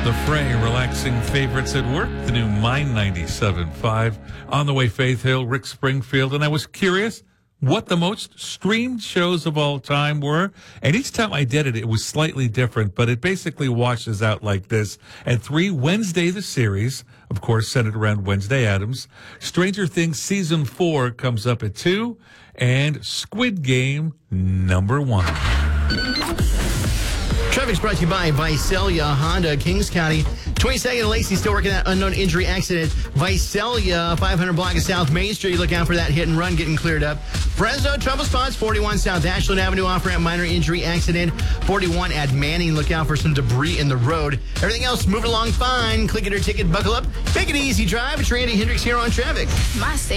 The Fray, relaxing favorites at work, the new Mine 97.5. On the way, Faith Hill, Rick Springfield. And I was curious what the most streamed shows of all time were. And each time I did it, it was slightly different, but it basically washes out like this. At 3, Wednesday, the series, of course, centered around Wednesday Addams. Stranger Things Season 4 comes up at 2. And Squid Game, number 1. Traffic's brought to you by Visalia Honda, Kings County. 22nd and Lacey still working that unknown injury accident. Visalia, 500 block of South Main Street. Look out for that hit and run getting cleared up. Fresno, trouble spots, 41 South Ashland Avenue, off-ramp minor injury accident. 41 at Manning, look out for some debris in the road. Everything else moving along fine. Click it or ticket, buckle up. Make it easy drive. It's Randy Hendricks here on Traffic.